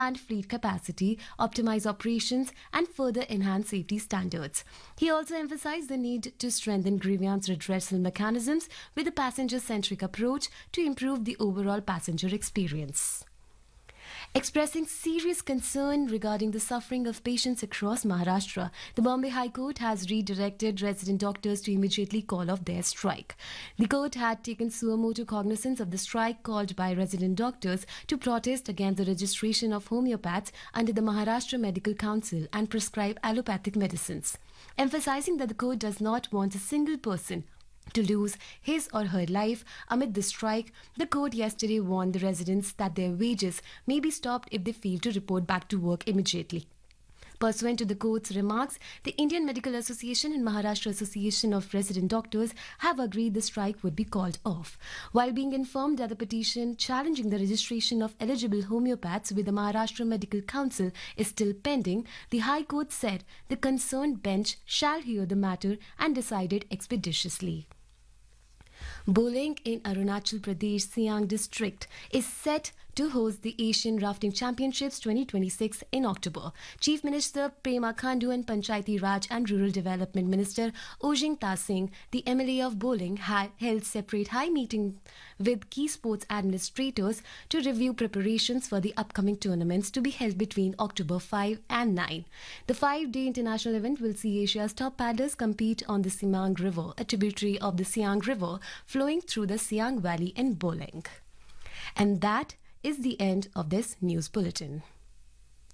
fleet capacity, optimize operations, and further enhance safety standards. He also emphasized the need to strengthen grievance redressal mechanisms with a passenger centric approach to improve the overall passenger experience. Expressing serious concern regarding the suffering of patients across Maharashtra, the Bombay High Court has redirected resident doctors to immediately call off their strike. The court had taken suo motu cognizance of the strike called by resident doctors to protest against the registration of homeopaths under the Maharashtra Medical Council and prescribe allopathic medicines, emphasizing that the court does not want a single person to lose his or her life amid the strike. The court yesterday warned the residents that their wages may be stopped if they fail to report back to work immediately. Pursuant to the court's remarks, the Indian Medical Association and Maharashtra Association of Resident Doctors have agreed the strike would be called off. While being informed that the petition challenging the registration of eligible homeopaths with the Maharashtra Medical Council is still pending, the High Court said the concerned bench shall hear the matter and decide it expeditiously. Boling in Arunachal Pradesh Siang district is set to host the Asian Rafting Championships 2026 in October. Chief Minister Prema Khandu and Panchayati Raj and Rural Development Minister Ojing Ta Singh, the MLA of Boling, had held separate high meeting with key sports administrators to review preparations for the upcoming tournaments to be held between October 5 and 9. The 5-day international event will see Asia's top paddlers compete on the Siang River, a tributary of the Siang River flowing through the Siang Valley in Boling. And that is the end of this news bulletin.